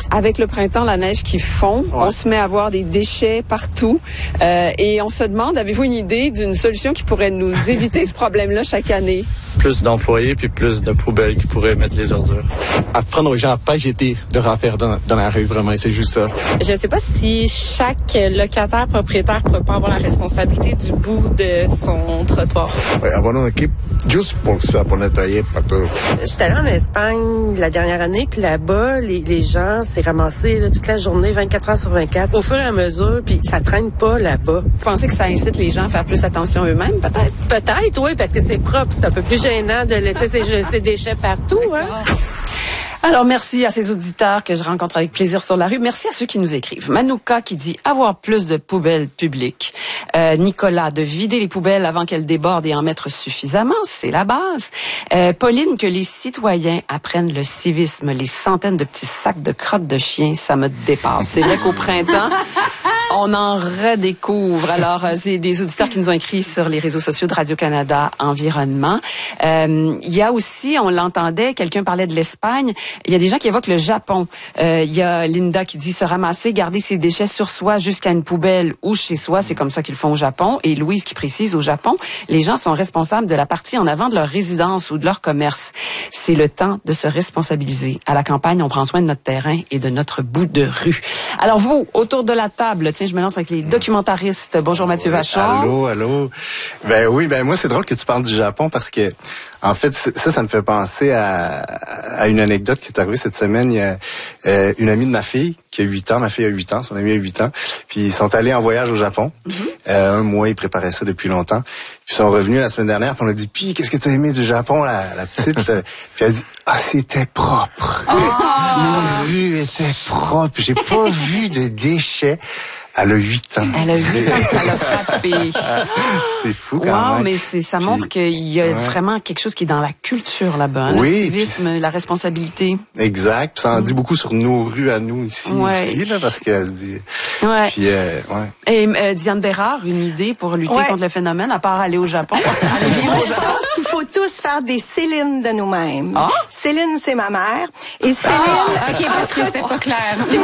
Avec le printemps, la neige qui fond, on se met à voir des déchets partout et on se demande, avez-vous une idée d'une solution qui pourrait nous éviter ce problème-là chaque année? Plus d'employés puis plus de poubelles qui pourraient mettre les ordures. Apprendre aux gens à pas jeter de affaires dans la rue, vraiment, c'est juste ça. Je ne sais pas si chaque locataire, propriétaire pourrait pas avoir la responsabilité du bout de son trottoir. Oui, avoir une équipe juste pour ça, pour nettoyer partout. J'étais allée en Espagne la dernière année, puis là-bas, les gens s'est ramassés là, toute la journée, 24 heures sur 24, au fur et à mesure, puis ça traîne pas là-bas. Vous pensez que ça incite les gens à faire plus attention eux-mêmes, peut-être? Peut-être, oui, parce que c'est propre. C'est un peu plus gênant de laisser ces déchets partout, hein? Alors, merci à ces auditeurs que je rencontre avec plaisir sur la rue. Merci à ceux qui nous écrivent. Manouka qui dit avoir plus de poubelles publiques. Nicolas, de vider les poubelles avant qu'elles débordent et en mettre suffisamment, c'est la base. Pauline, que les citoyens apprennent le civisme. Les centaines de petits sacs de crottes de chiens, ça me dépasse. C'est vrai qu'au printemps, on en redécouvre. Alors, c'est des auditeurs qui nous ont écrit sur les réseaux sociaux de Radio-Canada Environnement. Il y a aussi, on l'entendait, quelqu'un parlait de l'Espagne. Il y a des gens qui évoquent le Japon. Il y a Linda qui dit se ramasser, garder ses déchets sur soi jusqu'à une poubelle ou chez soi. C'est comme ça qu'ils font au Japon. Et Louise qui précise, au Japon, les gens sont responsables de la partie en avant de leur résidence ou de leur commerce. C'est le temps de se responsabiliser. À la campagne, on prend soin de notre terrain et de notre bout de rue. Alors vous, autour de la table, tiens, je me lance avec les documentaristes. Bonjour Mathieu Vachon. Allô. Ben oui, moi c'est drôle que tu parles du Japon parce que en fait ça me fait penser à une anecdote qui est arrivée cette semaine. Il y a une amie de ma fille qui a 8 ans, ma fille a 8 ans, son amie a 8 ans, puis ils sont allés en voyage au Japon. Un mois, ils préparaient ça depuis longtemps. Puis ils sont revenus la semaine dernière, puis on a dit puis qu'est-ce que tu as aimé du Japon, la petite puis elle a dit c'était propre. Les rues étaient propres, j'ai pas vu de déchets. Elle a 8 ans. Elle a 8 ans, ça l'a frappé. C'est fou quand même. Mais ça montre qu'il y a vraiment quelque chose qui est dans la culture là-bas. Hein, oui, le civisme, la responsabilité. Exact. Puis ça en dit beaucoup sur nos rues à nous ici aussi, là, parce qu'elle se dit... Ouais. Puis, Et Diane Bérard, une idée pour lutter contre le phénomène, à part aller au Japon? Aller vivre au Japon? Je pense qu'il faut tous faire des Céline de nous-mêmes. Ah? Céline, c'est ma mère. Et Céline... OK, parce que c'était pas clair.